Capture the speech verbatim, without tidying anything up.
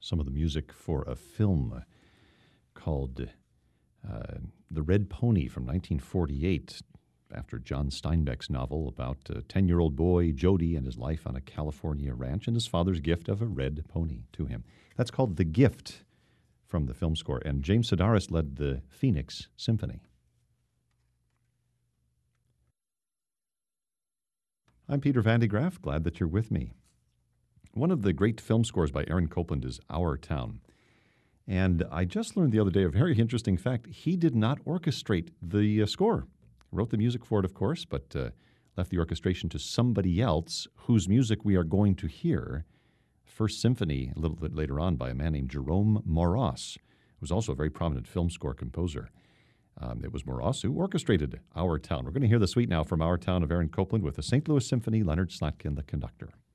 some of the music for a film called uh, The Red Pony from nineteen forty-eight, after John Steinbeck's novel about a ten-year-old boy, Jody, and his life on a California ranch and his father's gift of a red pony to him. That's called The Gift from the film score, and James Sedaris led the Phoenix Symphony. I'm Peter Van de Graaff, glad that you're with me. One of the great film scores by Aaron Copland is Our Town. And I just learned the other day a very interesting fact. He did not orchestrate the uh, score. Wrote the music for it, of course, but uh, left the orchestration to somebody else whose music we are going to hear. First Symphony, a little bit later on, by a man named Jerome Moross, who was also a very prominent film score composer. Um, it was Moross who orchestrated Our Town. We're going to hear the suite now from Our Town of Aaron Copland with the Saint Louis Symphony, Leonard Slatkin, the conductor.